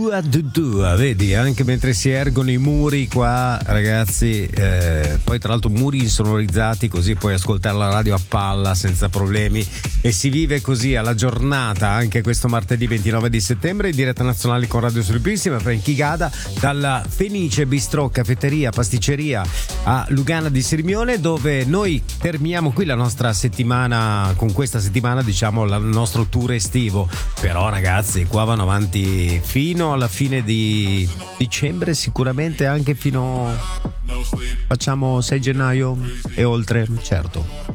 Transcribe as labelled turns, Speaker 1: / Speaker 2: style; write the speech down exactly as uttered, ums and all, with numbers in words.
Speaker 1: dua du dua, vedi, anche mentre si ergono i muri qua, ragazzi, eh, poi tra l'altro muri insonorizzati, così puoi ascoltare la radio a palla senza problemi e si vive così alla giornata anche questo martedì ventinove di settembre in diretta nazionale con Radio Sulpissima. Frankie Gada dalla Fenice Bistrò, caffetteria, pasticceria a Lugana di Sirmione, dove noi terminiamo qui la nostra settimana, con questa settimana diciamo il nostro tour estivo. Però ragazzi, qua vanno avanti fino alla fine di dicembre, sicuramente anche fino, facciamo sei gennaio e oltre, certo.